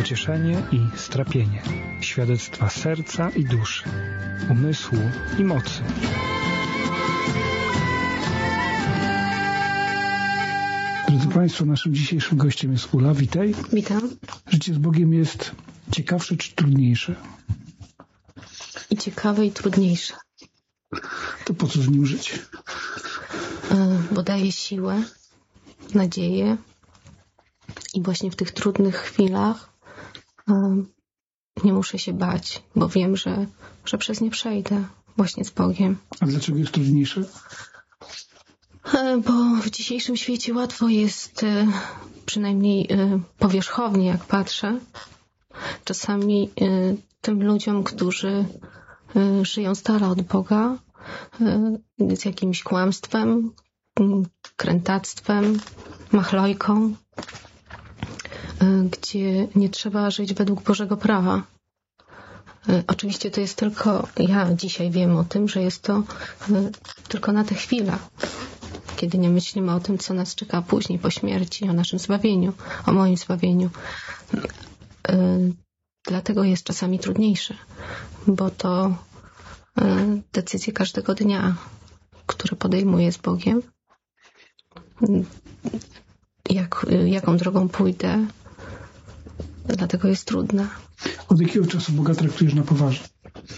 pocieszenie i strapienie, świadectwa serca i duszy, umysłu i mocy. Drodzy Państwo, naszym dzisiejszym gościem jest Ula. Witaj. Witam. Życie z Bogiem jest ciekawsze czy trudniejsze? I ciekawe, i trudniejsze. To po co z nim żyć? Bo daje siłę, nadzieję i właśnie w tych trudnych chwilach nie muszę się bać, bo wiem, że przez nie przejdę właśnie z Bogiem. A dlaczego jest trudniejsze? Bo w dzisiejszym świecie łatwo jest, przynajmniej powierzchownie jak patrzę, czasami tym ludziom, którzy żyją z dala od Boga, z jakimś kłamstwem, krętactwem, machlojką, gdzie nie trzeba żyć według Bożego prawa. Oczywiście to jest tylko, ja dzisiaj wiem o tym, że jest to tylko na tę chwilę, kiedy nie myślimy o tym, co nas czeka później, po śmierci, o naszym zbawieniu, o moim zbawieniu. Dlatego jest czasami trudniejsze, bo to decyzje każdego dnia, które podejmuję z Bogiem, jaką drogą pójdę, dlatego jest trudna. Od jakiego czasu Boga traktujesz na poważnie?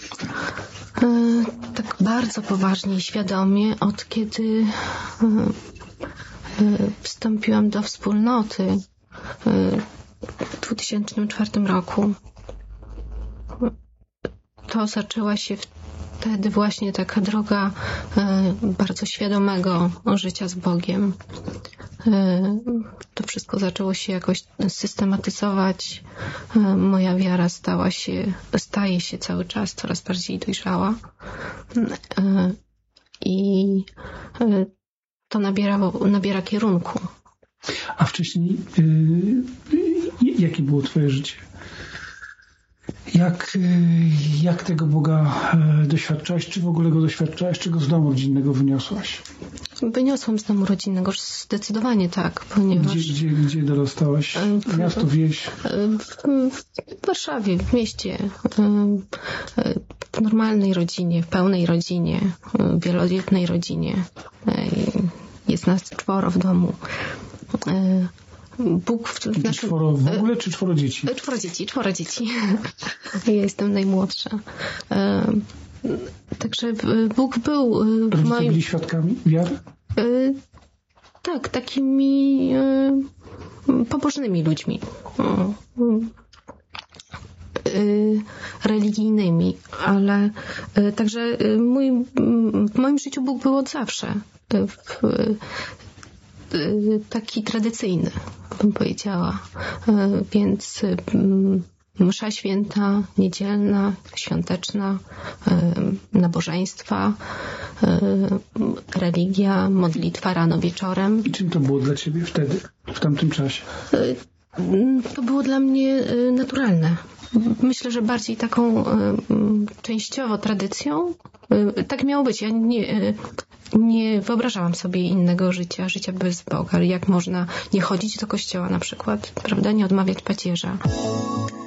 Tak bardzo poważnie i świadomie, od kiedy wstąpiłam do wspólnoty w 2004 roku. To zaczęła się wtedy właśnie taka droga bardzo świadomego życia z Bogiem. To wszystko zaczęło się jakoś systematyzować. Moja wiara staje się cały czas coraz bardziej dojrzała. I to nabiera kierunku. A wcześniej jakie było Twoje życie? Jak tego Boga doświadczałaś? Czy w ogóle go doświadczałaś? Czy go z domu rodzinnego wyniosłaś? Wyniosłam z domu rodzinnego, zdecydowanie tak, ponieważ... Gdzie dorastałaś? Miasto, wieś? W Warszawie, w mieście. W normalnej rodzinie, w pełnej rodzinie, wielodzietnej rodzinie. Jest nas 4 w domu. Bóg w naszym... 4 w ogóle, czy 4 dzieci? 4 dzieci. Ja jestem najmłodsza. Także Bóg był w moim... byli świadkami wiary? Tak, takimi pobożnymi ludźmi. Religijnymi, ale także w moim życiu Bóg był od zawsze. Taki tradycyjny, bym powiedziała. Więc msza święta, niedzielna, świąteczna, nabożeństwa, religia, modlitwa rano, wieczorem. I czym to było dla Ciebie wtedy, w tamtym czasie? To było dla mnie naturalne. Myślę, że bardziej taką częściowo tradycją. Tak miało być. Ja nie wyobrażałam sobie innego życia bez Boga. Jak można nie chodzić do kościoła na przykład, prawda? Nie odmawiać pacierza.